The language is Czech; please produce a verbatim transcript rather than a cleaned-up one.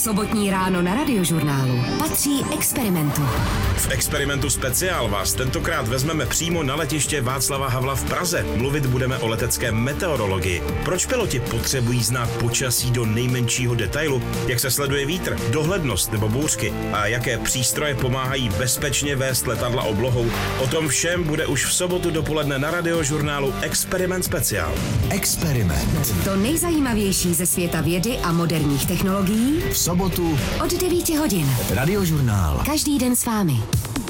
Sobotní ráno na Radiožurnálu patří Experimentu. V Experimentu speciál vás tentokrát vezmeme přímo na letiště Václava Havla v Praze. Mluvit budeme o letecké meteorologii. Proč piloti potřebují znát počasí do nejmenšího detailu? Jak se sleduje vítr, dohlednost nebo bouřky? A jaké přístroje pomáhají bezpečně vést letadla oblohou? O tom všem bude už v sobotu dopoledne na Radiožurnálu Experiment speciál. Experiment. To nejzajímavější ze světa vědy a moderních technologií V sobotu od devíti hodin. Radiožurnál. Každý den s vámi.